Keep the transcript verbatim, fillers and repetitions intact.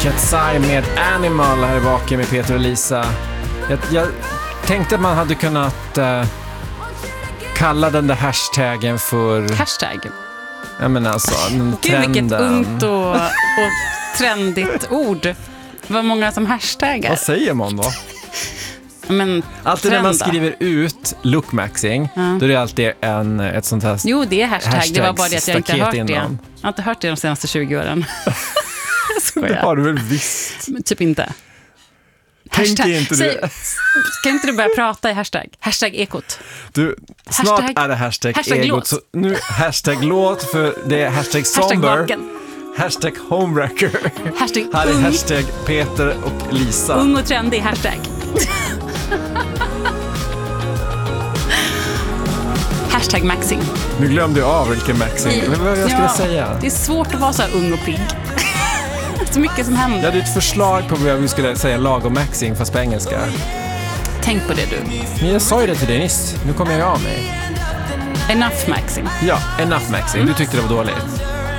Cat's Eye med Animal här bak med Peter och Lisa. Jag, jag tänkte att man hade kunnat uh, kalla den där hashtaggen för... Hashtag? Ja, men alltså, den Gud, trenden. vilket ungt och, och trendigt ord. Vad många som hashtaggar. Vad säger man då? Men alltid trenda. när man skriver ut lookmaxing, ja. Då är det alltid en, ett sånt här... Jo, det är hashtag. Det var bara det att jag inte har hört innan. det. Jag har inte hört det de senaste tjugo åren. Det har du väl visst? Men typ inte. Tänker hashtag, inte du? Säg, ska inte du börja prata i hashtag? Hashtag ekot. Du, snart hashtag, är det hashtag, hashtag ekot. låt. Så nu hashtag låt, för det är hashtag somber. Hashtag, hashtag homewrecker. Hashtag här är ung. hashtag Peter och Lisa. Ung och trendig hashtag. Hashtag maxing. Nu glömde jag av vilken maxing. Men vad jag skulle ja, säga? Det är svårt att vara så här ung och pigg. Så mycket som händer. Jag hade ett förslag på vad vi skulle säga lagom maxing fast på engelska. Tänk på det du. Men jag sa ju det till dig nyss. Nu kommer jag av mig. Enough maxing. Ja, enough maxing. Mm. Du tyckte det var dåligt.